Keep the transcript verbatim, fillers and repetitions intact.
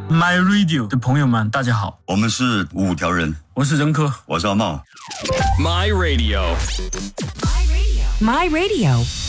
My Radio 的朋友们，大家好， 我们是五条人， 我是任科， 我是阿茂。 My Radio，My Radio，My Radio。